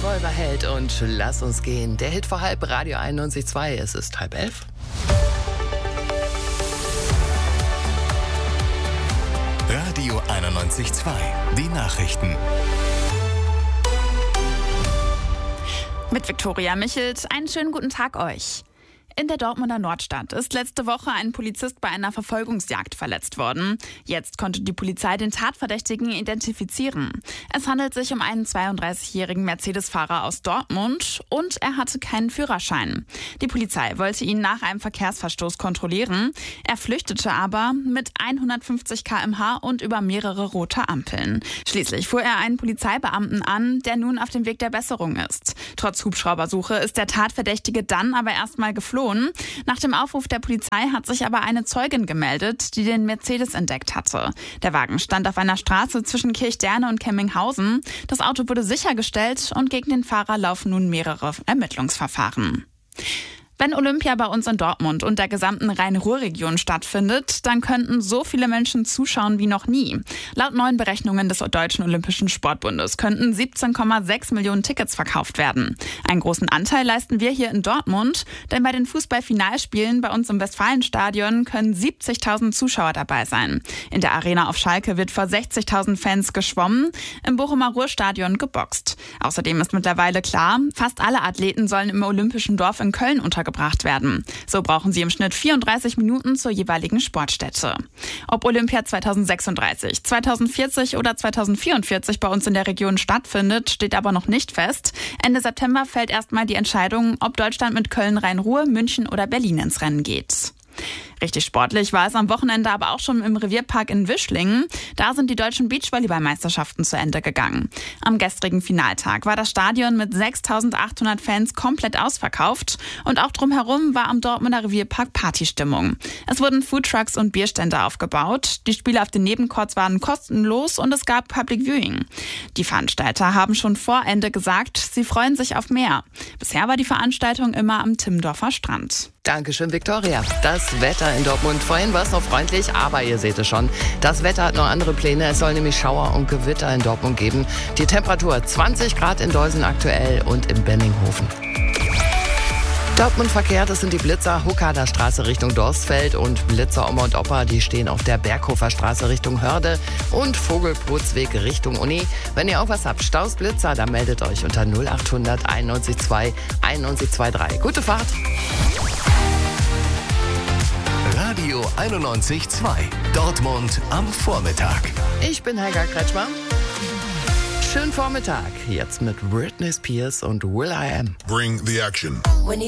Revolverheld und Lass uns gehen. Der Hit vor halb, Radio 91.2. Es ist 10:30. Radio 91.2. Die Nachrichten. Mit Viktoria Michelt, einen schönen guten Tag euch. In der Dortmunder Nordstadt ist letzte Woche ein Polizist bei einer Verfolgungsjagd verletzt worden. Jetzt konnte die Polizei den Tatverdächtigen identifizieren. Es handelt sich um einen 32-jährigen Mercedes-Fahrer aus Dortmund und er hatte keinen Führerschein. Die Polizei wollte ihn nach einem Verkehrsverstoß kontrollieren. Er flüchtete aber mit 150 km/h und über mehrere rote Ampeln. Schließlich fuhr er einen Polizeibeamten an, der nun auf dem Weg der Besserung ist. Trotz Hubschraubersuche ist der Tatverdächtige dann aber erstmal geflohen. Nach dem Aufruf der Polizei hat sich aber eine Zeugin gemeldet, die den Mercedes entdeckt hatte. Der Wagen stand auf einer Straße zwischen Kirchderne und Kemminghausen. Das Auto wurde sichergestellt und gegen den Fahrer laufen nun mehrere Ermittlungsverfahren. Wenn Olympia bei uns in Dortmund und der gesamten Rhein-Ruhr-Region stattfindet, dann könnten so viele Menschen zuschauen wie noch nie. Laut neuen Berechnungen des Deutschen Olympischen Sportbundes könnten 17,6 Millionen Tickets verkauft werden. Einen großen Anteil leisten wir hier in Dortmund, denn bei den Fußball-Finalspielen bei uns im Westfalenstadion können 70.000 Zuschauer dabei sein. In der Arena auf Schalke wird vor 60.000 Fans geschwommen, im Bochumer Ruhrstadion geboxt. Außerdem ist mittlerweile klar, fast alle Athleten sollen im Olympischen Dorf in Köln untergebracht werden. So brauchen sie im Schnitt 34 Minuten zur jeweiligen Sportstätte. Ob Olympia 2036, 2040 oder 2044 bei uns in der Region stattfindet, steht aber noch nicht fest. Ende September fällt erstmal die Entscheidung, ob Deutschland mit Köln, Rhein-Ruhr, München oder Berlin ins Rennen geht. Richtig sportlich war es am Wochenende aber auch schon im Revierpark in Wischlingen. Da sind die deutschen Beachvolleyballmeisterschaften zu Ende gegangen. Am gestrigen Finaltag war das Stadion mit 6.800 Fans komplett ausverkauft und auch drumherum war am Dortmunder Revierpark Partystimmung. Es wurden Foodtrucks und Bierstände aufgebaut. Die Spiele auf den Nebencourts waren kostenlos und es gab Public Viewing. Die Veranstalter haben schon vor Ende gesagt, sie freuen sich auf mehr. Bisher war die Veranstaltung immer am Timmendorfer Strand. Dankeschön, Viktoria. Das Wetter in Dortmund. Vorhin war es noch freundlich, aber ihr seht es schon. Das Wetter hat noch andere Pläne. Es soll nämlich Schauer und Gewitter in Dortmund geben. Die Temperatur 20 Grad in Deusen aktuell und in Benninghofen. Dortmund Verkehr, das sind die Blitzer Huckader Straße Richtung Dorstfeld und Blitzer Oma und Opa, die stehen auf der Berghofer Straße Richtung Hörde und Vogelbrutzweg Richtung Uni. Wenn ihr auch was habt, Staus, Blitzer, dann meldet euch unter 0800 91.2 91.23. Gute Fahrt! Radio 91.2. Dortmund am Vormittag. Ich bin Helga Kretschmer. Schönen Vormittag. Jetzt mit Britney Spears und Will.i.am. Bring the action.